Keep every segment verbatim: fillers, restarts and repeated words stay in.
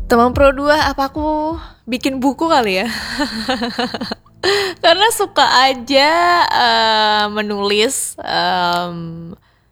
Teman Pro dua, apa aku bikin buku kali ya? Karena suka aja eh, menulis, em,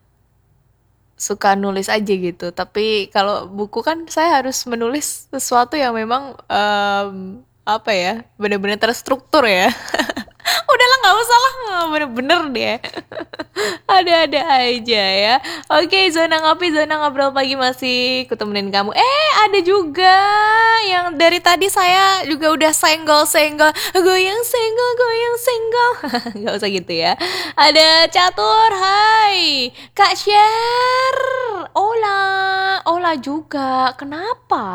suka nulis aja gitu. Tapi kalau buku kan saya harus menulis sesuatu yang memang em, apa ya, benar-benar terstruktur ya. Udahlah nggak usah lah, bener-bener deh. Ada-ada aja ya. Oke, zona ngopi, zona ngobrol pagi masih kutemenin kamu. Eh, ada juga yang dari tadi saya juga udah senggol-senggol. Goyang senggol, goyang senggol. Gak usah gitu ya. Ada Catur, hai. Kak Sher. Ola, Ola juga. Kenapa?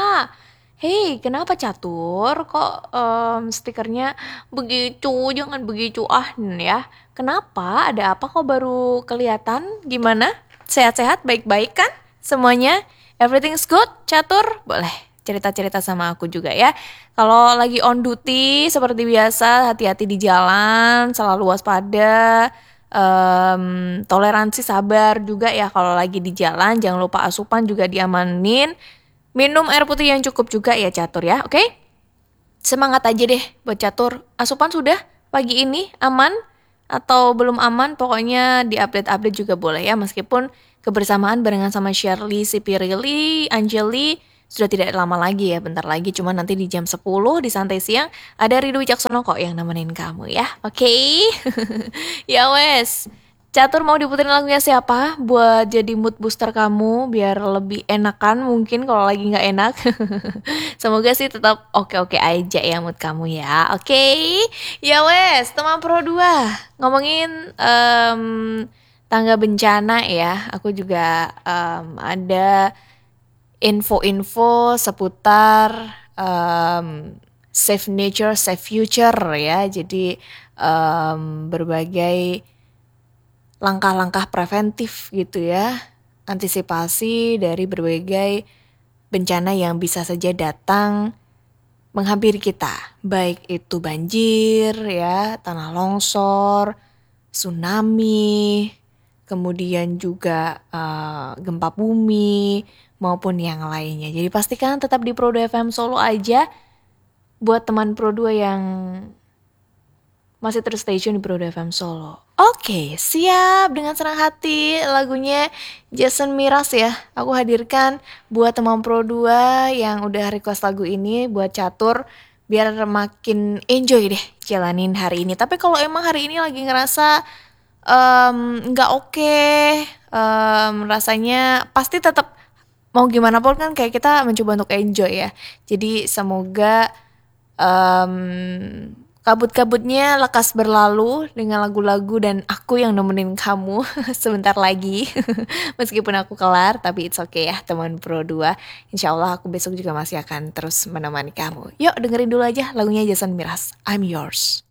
Hei, kenapa Catur? Kok em, stikernya begitu? Jangan begitu ah ya. Kenapa? Ada apa kok baru kelihatan? Gimana? Sehat-sehat, baik-baik kan? Semuanya? Everything's good? Catur? Boleh cerita-cerita sama aku juga ya. Kalau lagi on duty seperti biasa, hati-hati di jalan, selalu waspada, em, toleransi, sabar juga ya kalau lagi di jalan. Jangan lupa asupan juga diamanin. Minum air putih yang cukup juga ya Catur ya, oke? Semangat aja deh buat Catur. Asupan sudah pagi ini aman atau belum aman? Pokoknya di-update-update juga boleh ya. Meskipun kebersamaan barengan sama Shirley, si Pirili, Angeli sudah tidak lama lagi ya, bentar lagi. Cuma nanti di jam sepuluh di santai siang ada Ridho Wicaksono kok yang nemenin kamu ya. Oke? Ya wes. Catur mau diputerin lagunya siapa buat jadi mood booster kamu biar lebih enakan mungkin kalau lagi nggak enak. Semoga sih tetap oke-oke aja ya mood kamu ya. Oke. Ya wes, teman Pro dua. Ngomongin em, tangga bencana ya. Aku juga em, ada info-info seputar em, Save Nature, Save Future ya. Jadi em, berbagai langkah-langkah preventif gitu ya, antisipasi dari berbagai bencana yang bisa saja datang menghampiri kita, baik itu banjir ya, tanah longsor, tsunami, kemudian juga eh, gempa bumi maupun yang lainnya. Jadi pastikan tetap di Pro dua F M Solo aja buat teman Pro dua yang masih terus stay tune di Pro dua F M Solo. Oke, siap. Dengan senang hati lagunya Jason Miraz ya. Aku hadirkan buat teman Pro dua yang udah request lagu ini buat Catur biar makin enjoy deh jalanin hari ini. Tapi kalau emang hari ini lagi ngerasa em, nggak oke, em, rasanya pasti tetap mau gimana pun kan kayak kita mencoba untuk enjoy ya. Jadi semoga em, kabut-kabutnya lekas berlalu dengan lagu-lagu dan aku yang nemenin kamu sebentar lagi. Meskipun aku kelar, tapi it's okay ya teman Pro dua. Insya Allah aku besok juga masih akan terus menemani kamu. Yuk dengerin dulu aja lagunya Jason Miraz, I'm Yours.